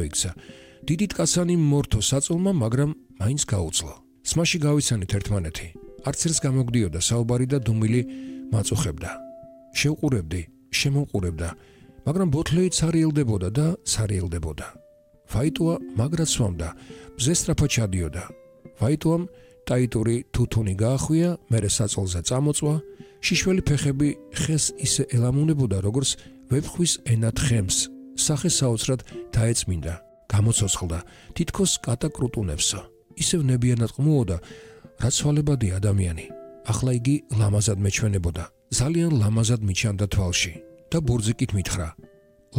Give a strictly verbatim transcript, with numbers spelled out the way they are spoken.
მოიქცა. დიდი ткაცანი მორთო საწოლმა, მაგრამ მაინც გაუძლო. სმაში გავიცანით ერთმანეთი. არც ერთს გამოგდიოდა საუბარი და დუმილი მაწუხებდა. შევყურებდი, შემოყურებდა, მაგრამ ბოთლეით სარიელდებოდა და სარიელდებოდა. ვაიტოა მაგრად სვამდა, მზე სწრაფად ჩადიოდა. ვაიტოამ ტაიტური თუთუნი გაახვია, მერე საწოლზე წამოწვა, შიშველი ფეხები ხეს ისე ელამუნებოდა, როგორც ვეფხვის ენა თხემს, სახე საოცრად დაეწმინდა, გამოცოცხლდა, თითქოს კატაკრუტუნებსო. ისევ ნებიანად ყმუოდა, რაც სვალებადი ადამიანი. ახლა იგი ლამაზად მეჩვენებოდა, ძალიან ლამაზად მიჩანდა თვალში და ბურძიკით მითხრა: